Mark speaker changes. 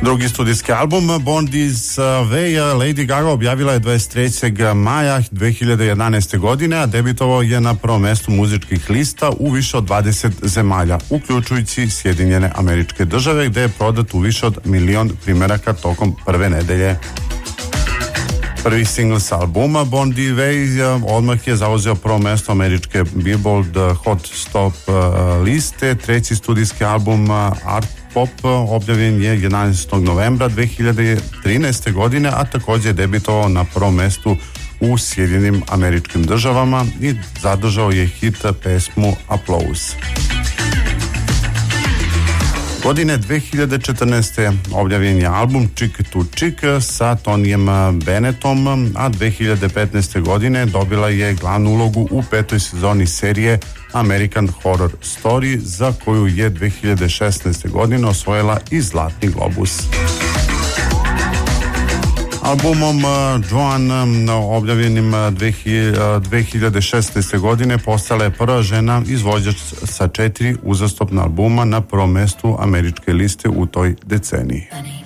Speaker 1: Drugi studijski album Born This Way Lady Gaga objavila je 23. maja 2011. godine, a debitovao je na prvom mestu muzičkih lista u više od 20 zemalja, uključujući Sjedinjene Američke Države, gde je prodat u više od 1 milion primeraka tokom prve nedelje. Prvi singl s albuma Born This Way odmah je zauzeo prvo mesto američke Billboard Hot Stop liste. Treći studijski album Art Pop objavljen je 11. novembra 2013. godine, a također je debitovao na prvom mestu u Sjedinjenim Američkim Državama i zadržao je hit pesmu Applause. Godine 2014. objavljen je album Chick to Chick sa Tonyjem Bennettom, a 2015. godine dobila je glavnu ulogu u 5. sezoni serije American Horror Story, za koju je 2016. godine osvojila i Zlatni globus. Albumom Joan, objavljenim 2016. godine, postala je prva žena izvođač sa 4 uzastopna albuma na prvom mestu američke liste u toj deceniji.